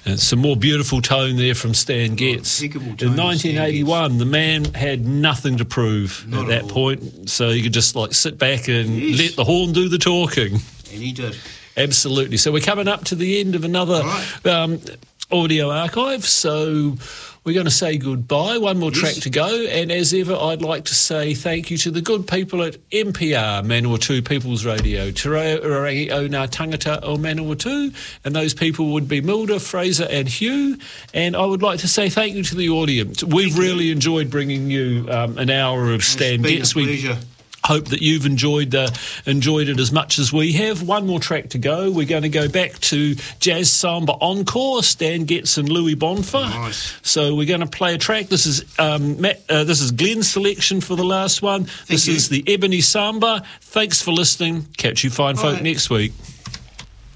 And some more beautiful tone there from Stan Getz. In 1981, the man had nothing to prove at that point, so he could just sit back and let the horn do the talking. And he did. Absolutely. So we're coming up to the end of another audio archive, so we're going to say goodbye. One more track to go, and as ever, I'd like to say thank you to the good people at MPR, Manawatu People's Radio, Te Rangi o Ngā Tangata o Manawatu, and those people would be Milda, Fraser and Hugh, and I would like to say thank you to the audience. We've really enjoyed bringing you an hour of Stan Getz. Pleasure. Hope that you've enjoyed it as much as we have. One more track to go. We're going to go back to Jazz Samba Encore, Stan Getz and Louis Bonfa. Nice. So we're going to play a track. This is Glenn's selection for the last one. This is the Ebony Samba. Thanks for listening. Catch you fine folk next week.